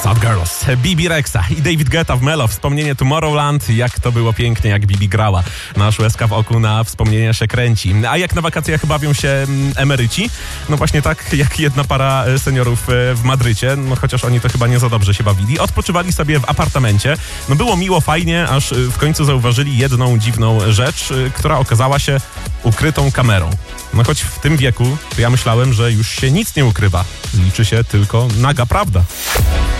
Sad Girls, Bibi Rexa i David Guetta w Melo. Wspomnienie Tomorrowland, jak to było pięknie, jak Bibi grała. Nasz łezka w oku na wspomnienia się kręci. A jak na wakacjach bawią się emeryci? No właśnie tak jak jedna para seniorów w Madrycie, no chociaż oni to chyba nie za dobrze się bawili. Odpoczywali sobie w apartamencie. No było miło, fajnie, aż w końcu zauważyli jedną dziwną rzecz, która okazała się ukrytą kamerą. No choć w tym wieku to ja myślałem, że już się nic nie ukrywa. Liczy się tylko naga prawda.